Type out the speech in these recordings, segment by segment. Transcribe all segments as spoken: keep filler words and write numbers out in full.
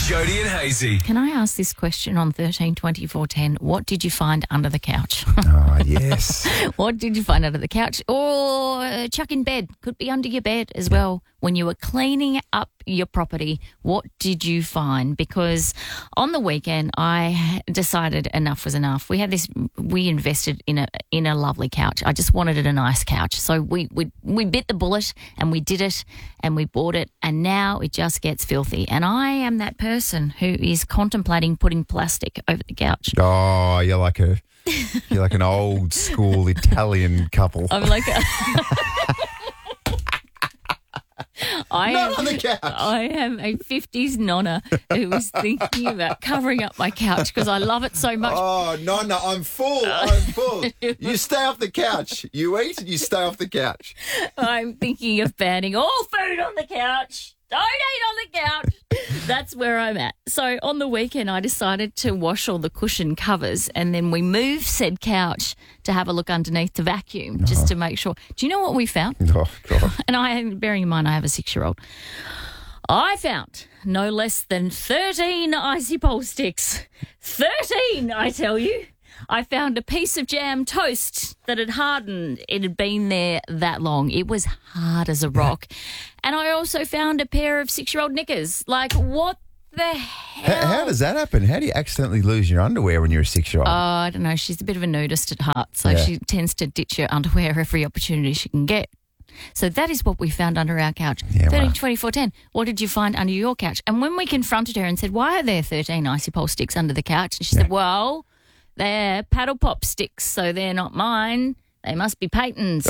Jody and Hazy. Can I ask this question on thirteen twenty-four ten? What did you find under the couch? Oh, yes. What did you find under the couch? Or uh, chuck in bed. Could be under your bed as well. When you were cleaning up your property, what did you find? Because on the weekend, I decided enough was enough. We had this, we invested in a in a lovely couch. I just wanted a nice couch. So we, we, we bit the bullet and we did it and we bought it, and now it just gets filthy. And I am that person who is contemplating putting plastic over the couch. Oh, you're like a you're like an old school Italian couple. I'm like a... I Not am, on the couch. I am a fifties nonna who is thinking about covering up my couch because I love it so much. Oh, no, no, I'm full. I'm full. You stay off the couch. You eat and you stay off the couch. I'm thinking of banning all food on the couch. Don't eat on the couch. That's where I'm at. So on the weekend, I decided to wash all the cushion covers, and then we moved said couch to have a look underneath the vacuum just to make sure. Do you know what we found? Oh, God. And I, bearing in mind I have a six-year-old, I found no less than thirteen Icy Pole sticks. thirteen, I tell you. I found a piece of jam toast that had hardened. It had been there that long. It was hard as a rock. And I also found a pair of six-year-old knickers. Like, what the hell? How, how does that happen? How do you accidentally lose your underwear when you're a six-year-old? Oh, I don't know. She's a bit of a nudist at heart, so Yeah. she tends to ditch her underwear every opportunity she can get. So that is what we found under our couch. Yeah, thirteen wow. twenty-four ten. What did you find under your couch? And when we confronted her and said, why are there thirteen Icy Pole sticks under the couch? And she said, well, they're paddle pop sticks, so they're not mine. They must be Peyton's.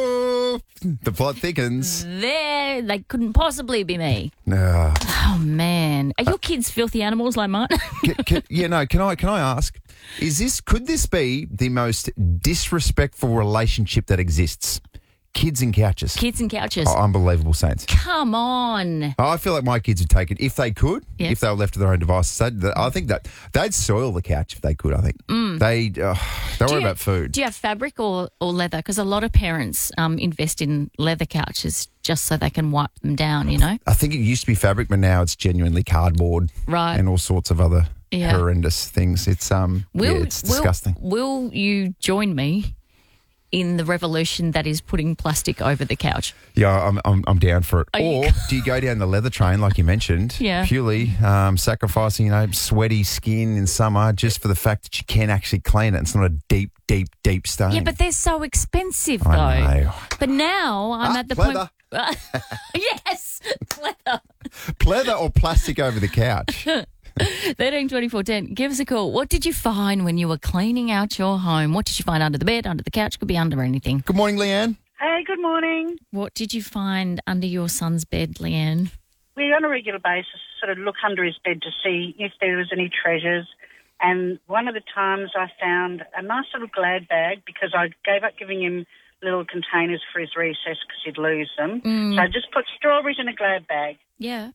Oh, the plot thickens. There, they couldn't possibly be me. No. Oh, man. Are your kids filthy animals like mine? Can, can, yeah, no. Can I? Can I ask? Is this? Could this be the most disrespectful relationship that exists? Kids and couches. Kids and couches. Oh, unbelievable, Saints. Come on. I feel like my kids would take it if they could. Yeah. If they were left to their own devices, they'd, I think that they'd soil the couch if they could. I think Mm. they uh, don't Do worry you- about food. Do you have fabric or, or leather? Because a lot of parents um, invest in leather couches just so they can wipe them down, you know? I think it used to be fabric, but now it's genuinely cardboard Right. and all sorts of other Yeah. horrendous things. It's um, Will, yeah, it's will- disgusting. Will you join me in the revolution that is putting plastic over the couch? Yeah, I'm, I'm I'm down for it. Are you- Or do you go down the leather train like you mentioned? Yeah. Purely um, sacrificing, you know, sweaty skin in summer just for the fact that you can actually clean it. It's not a deep, deep, deep stain. Yeah, but they're so expensive, though. I know. But now I'm Ah, at the pleather. point. Yes, leather. Pleather or plastic over the couch. thirteen twenty-four ten. Give us a call. What did you find when you were cleaning out your home? What did you find under the bed, under the couch? Could be under anything. Good morning, Leanne. Hey, good morning. What did you find under your son's bed, Leanne? We, on a regular basis, sort of look under his bed to see if there was any treasures. And one of the times I found a nice little Glad bag because I gave up giving him little containers for his recess because he'd lose them. Mm. So I just put strawberries in a Glad bag. Yeah.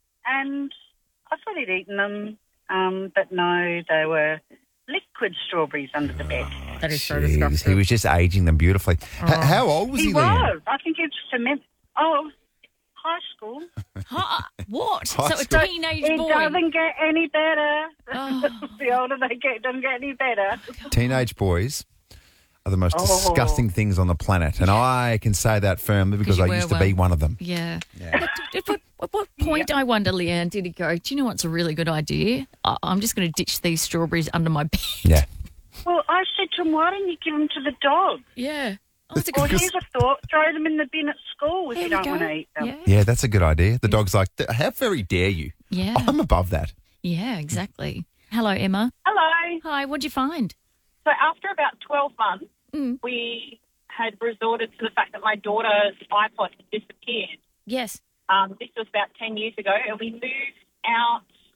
And I thought he'd eaten them, um, but no, they were liquid strawberries under the bed. That is so Jeez, disgusting. he was just aging them beautifully. H- how old was he, He Leanne? was. I think it's cement. Oh, high school. Huh? What? High so school. a teenage It boy. doesn't get any better. Oh. The older they get, it doesn't get any better. Teenage boys are the most Oh. disgusting things on the planet. And I can say that firmly because you I were used to be one. one of them. Yeah. But at what, at what point, I wonder, Leanne, did he go, do you know what's a really good idea? I- I'm just going to ditch these strawberries under my bed. Yeah. Well, I said to him, why don't you give them to the dog? Yeah. Oh, it's a Or good here's a thought, throw them in the bin at school if There you we don't go. want to eat them. Yeah. Yeah, that's a good idea. The dog's like, how very dare you? Yeah. I'm above that. Yeah, exactly. Hello, Emma. Hello. Hi, what'd you find? So after about twelve months, Mm. we had resorted to the fact that my daughter's iPod had disappeared. Yes. Um, this was about ten years ago, and we moved out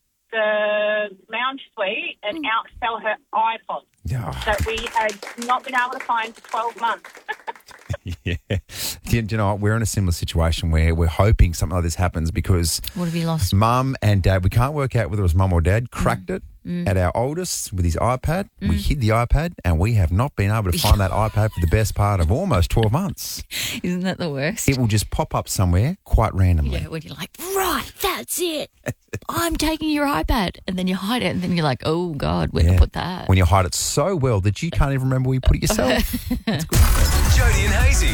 the lounge suite and out fell her iPod Yeah. that we had not been able to find for twelve months. Yeah. Do you, do you know what? We're in a similar situation where we're hoping something like this happens because What have you lost? mum and dad, we can't work out whether it was mum or dad, cracked it at our oldest with his iPad. We hid the iPad and we have not been able to find that iPad for the best part of almost twelve months. Isn't that the worst? It will just pop up somewhere quite randomly. Yeah, when you're like, right, that's it. I'm taking your iPad. And then you hide it and then you're like, oh, God, where Yeah. to put that? When you hide it so well that you can't even remember where you put it yourself. Jody and Hazy.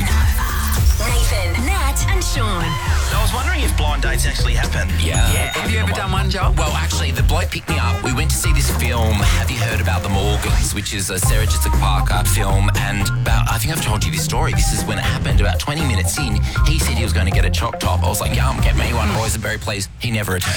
Nathan, Nat, and Sean. I was wondering if blind dates actually happen. Yeah. Yeah, have you ever done one, Joel? Well, actually, the bloke picked me up. We went to see this film, Have You Heard About the Morgans, which is a Sarah Jessica Parker film. And about, I think I've told you this story. This is when it happened. About twenty minutes in, he said he was going to get a choc top. I was like, yum, get me one. Boysenberry, please. He never returned.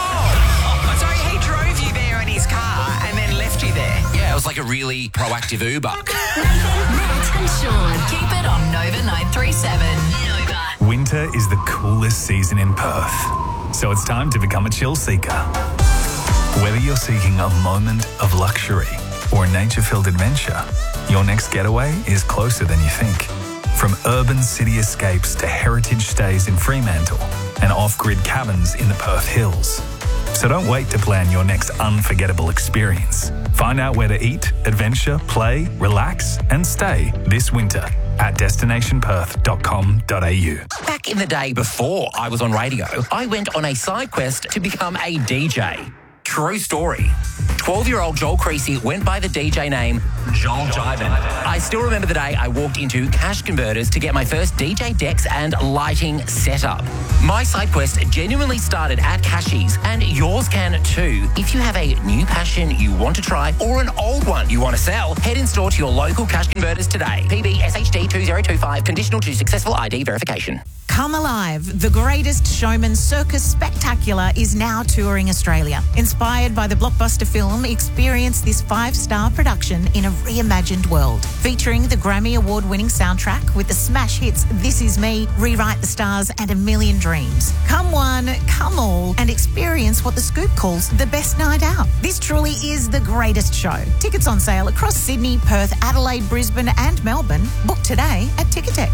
Oh, so he drove you there in his car and then left you there. Yeah, it was like a really proactive Uber. Nathan, Nat, and Sean. Keep it on Nova nine three seven. Nova. Winter is the coolest season in Perth, so it's time to become a chill seeker. Whether you're seeking a moment of luxury or a nature-filled adventure, your next getaway is closer than you think. From urban city escapes to heritage stays in Fremantle and off-grid cabins in the Perth Hills. So don't wait to plan your next unforgettable experience. Find out where to eat, adventure, play, relax, and stay this winter at destination perth dot com dot a u. Back in the day before I was on radio, I went on a side quest to become a D J. True story. twelve-year-old Joel Creasy went by the D J name Joel Jivin. I still remember the day I walked into Cash Converters to get my first D J decks and lighting setup. My side quest genuinely started at Cashies, and yours can too. If you have a new passion you want to try or an old one you want to sell, head in store to your local Cash Converters today. P B S H D two zero two five, conditional to successful I D verification. Come Alive, the greatest showman circus spectacular, is now touring Australia. Inspired by the blockbuster film, experience this five-star production in a reimagined world. Featuring the Grammy Award-winning soundtrack with the smash hits This Is Me, Rewrite the Stars and A Million Dreams. Come one, come all, and experience what The Scoop calls the best night out. This truly is the greatest show. Tickets on sale across Sydney, Perth, Adelaide, Brisbane and Melbourne. Book today at Ticketek.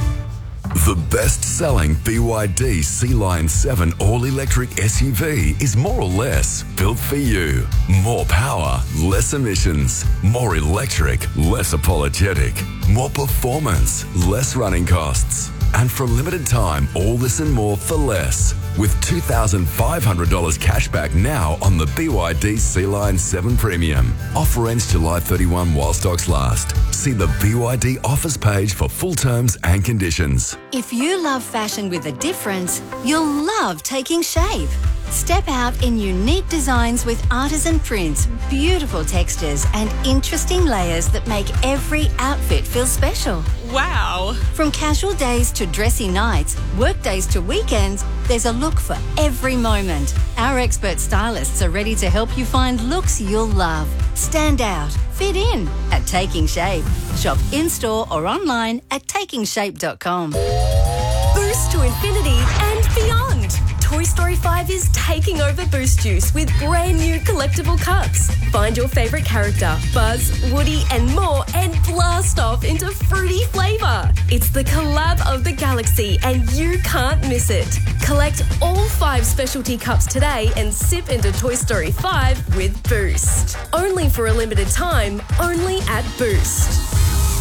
The best-selling B Y D Sea Lion seven all-electric S U V is more or less built for you. More power, less emissions. More electric, less apologetic. More performance, less running costs. And for a limited time, all this and more for less. With two thousand five hundred dollars cash back now on the B Y D Sea Lion seven Premium. Offer ends July thirty-first while stocks last. See the B Y D offers page for full terms and conditions. If you love fashion with a difference, you'll love Taking Shape. Step out in unique designs with artisan prints, beautiful textures, and interesting layers that make every outfit feel special. Wow! From casual days to dressy nights, work days to weekends, there's a look for every moment. Our expert stylists are ready to help you find looks you'll love. Stand out, fit in at Taking Shape. Shop in-store or online at taking shape dot com. Boost to infinity and beyond! Toy Story five is taking over Boost Juice with brand new collectible cups. Find your favourite character, Buzz, Woody and more, and blast off into fruity flavour. It's the collab of the galaxy and you can't miss it. Collect all five specialty cups today and sip into Toy Story five with Boost. Only for a limited time, only at Boost.